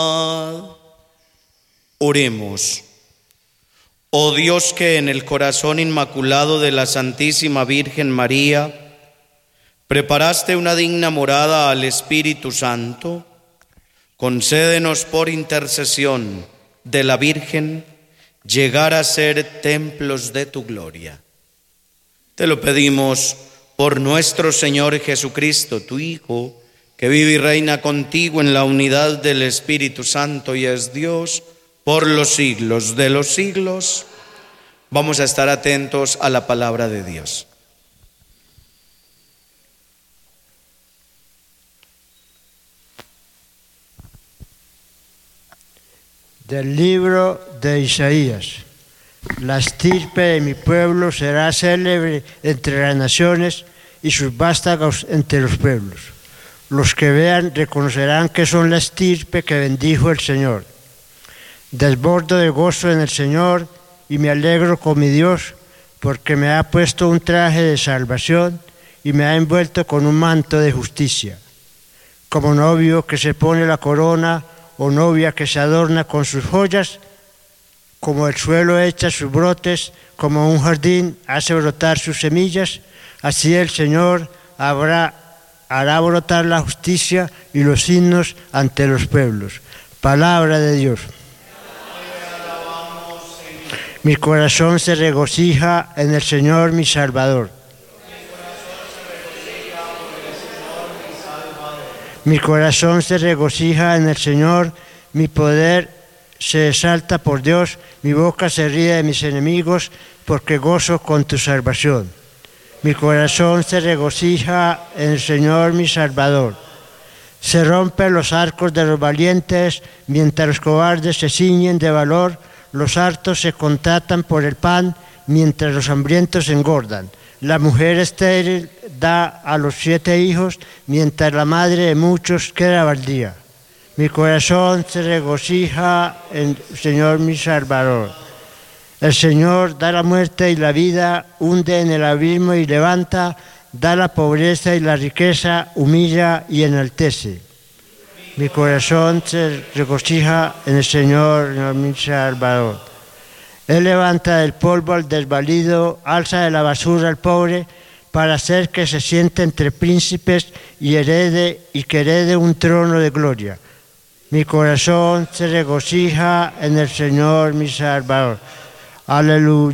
Oremos. Oh Dios, que en el corazón inmaculado de la Santísima Virgen María preparaste una digna morada al Espíritu Santo, concédenos por intercesión de la Virgen llegar a ser templos de tu gloria. Te lo pedimos por nuestro Señor Jesucristo, tu Hijo, que vive y reina contigo en la unidad del Espíritu Santo y es Dios por los siglos de los siglos. Vamos a estar atentos a la palabra de Dios. Del libro de Isaías. La estirpe de mi pueblo será célebre entre las naciones y sus vástagos entre los pueblos. Los que vean reconocerán que son la estirpe que bendijo el Señor. Desbordo de gozo en el Señor y me alegro con mi Dios, porque me ha puesto un traje de salvación y me ha envuelto con un manto de justicia. Como novio que se pone la corona o novia que se adorna con sus joyas, como el suelo echa sus brotes, como un jardín hace brotar sus semillas, así el Señor hará brotar la justicia y los signos ante los pueblos. Palabra de Dios. Mi corazón se regocija en el Señor mi Salvador. Mi corazón se regocija en el Señor, mi poder se exalta por Dios, mi boca se ríe de mis enemigos, porque gozo con tu salvación. Mi corazón se regocija en el Señor mi Salvador. Se rompen los arcos de los valientes, mientras los cobardes se ciñen de valor. Los hartos se contratan por el pan, mientras los hambrientos engordan. La mujer estéril da a los 7 hijos, mientras la madre de muchos queda baldía. Mi corazón se regocija en el Señor mi Salvador. El Señor da la muerte y la vida, hunde en el abismo y levanta, da la pobreza y la riqueza, humilla y enaltece. Mi corazón se regocija en el Señor mi Salvador. Él levanta del polvo al desvalido, alza de la basura al pobre, para hacer que se siente entre príncipes y que herede un trono de gloria. Mi corazón se regocija en el Señor mi Salvador. Aleluya.